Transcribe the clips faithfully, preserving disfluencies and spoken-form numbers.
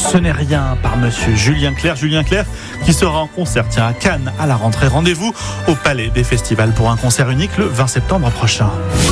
Ce n'est rien par monsieur Julien Clerc. Julien Clerc qui sera en concert tiens, à Cannes à la rentrée. Rendez-vous au Palais des Festivals pour un concert unique le vingt septembre prochain.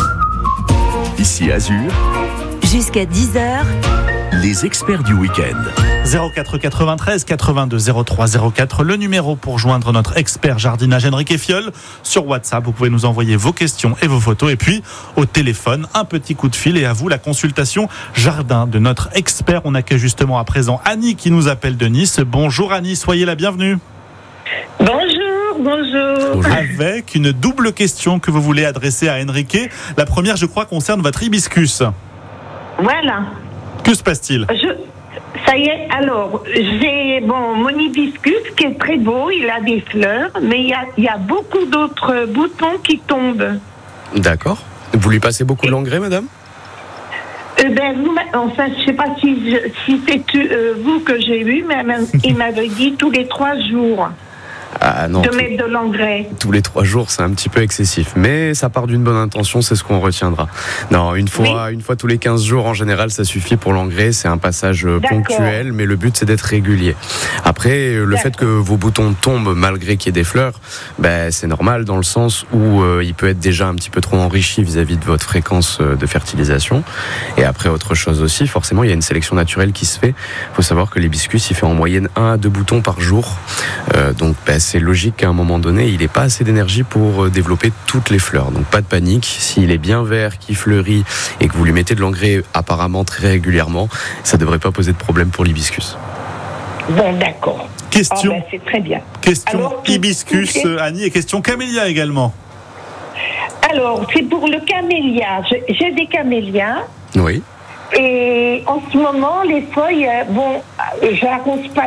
Ici Azur, jusqu'à dix heures, les experts du week-end. zéro quatre quatre-vingt-treize quatre-vingt-deux zéro trois zéro quatre, le numéro pour joindre notre expert jardinage Enrique Fiol. Sur WhatsApp, vous pouvez nous envoyer vos questions et vos photos. Et puis, au téléphone, un petit coup de fil et à vous, la consultation jardin de notre expert. On accueille justement à présent Annie qui nous appelle de Nice. Bonjour Annie, soyez la bienvenue. Bonjour, bonjour. Bonjour. Avec une double question que vous voulez adresser à Enrique. La première, je crois, concerne votre hibiscus. Voilà. Que se passe-t-il ? Je... Ça y est, alors, j'ai bon, mon hibiscus qui est très beau, il a des fleurs, mais il y a, il y a beaucoup d'autres boutons qui tombent. D'accord. Vous lui passez beaucoup l'engrais, madame ? Euh, ben, vous, enfin, je ne sais pas si, je, si c'est euh, vous que j'ai eu, mais il m'avait dit tous les trois jours. Ah non, de tout, mettre de l'engrais. Tous les trois jours, c'est un petit peu excessif. Mais ça part d'une bonne intention, c'est ce qu'on retiendra. Non, une fois, oui. une fois tous les quinze jours, en général, ça suffit pour l'engrais. C'est un passage D'accord. ponctuel, mais le but, c'est d'être régulier. Après, le D'accord. fait que vos boutons tombent malgré qu'il y ait des fleurs, ben, c'est normal dans le sens où euh, il peut être déjà un petit peu trop enrichi vis-à-vis de votre fréquence de fertilisation. Et après, autre chose aussi, forcément, il y a une sélection naturelle qui se fait. Il faut savoir que l'hibiscus, il fait en moyenne un à deux boutons par jour. Euh, donc, ben, c'est logique qu'à un moment donné, il n'ait pas assez d'énergie pour développer toutes les fleurs. Donc pas de panique, s'il est bien vert, qui fleurit et que vous lui mettez de l'engrais apparemment très régulièrement, ça ne devrait pas poser de problème pour l'hibiscus. Bon, d'accord. Question, oh, ben, c'est très bien. Question Alors, hibiscus, tout, tout Annie, et question camélia également. Alors, c'est pour le camélia. J'ai des camélias. Oui. Et en ce moment, les feuilles, bon, j'arrose pas